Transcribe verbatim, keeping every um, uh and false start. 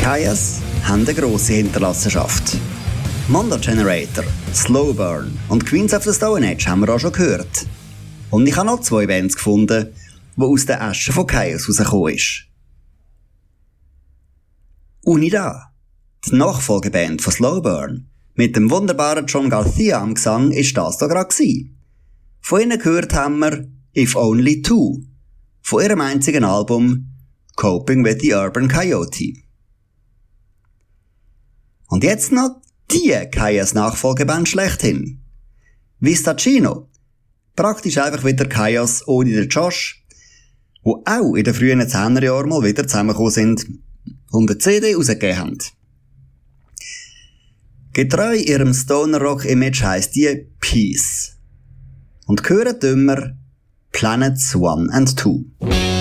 Kyuss haben eine grosse Hinterlassenschaft. Mondo Generator, Slowburn und Queens of the Stone Age haben wir auch schon gehört. Und ich habe noch zwei Bands gefunden, die aus der Asche von Kyuss rausgekommen ist. Unida, die Nachfolgeband von Slowburn, mit dem wunderbaren John Garcia am Gesang, ist das da gerade gewesen. Von ihnen gehört haben wir If Only Two, von ihrem einzigen Album Coping with the Urban Coyote. Und jetzt noch die Kyuss-Nachfolgeband schlechthin. Vistacino, praktisch einfach wieder Kyuss ohne den Josh, wo auch in den frühen Zehnerjahren mal wieder zusammengekommen sind und eine C D rausgegeben haben. Getreu ihrem Stoner-Rock-Image heisst die Peace. Und gehören immer Planets One and Two.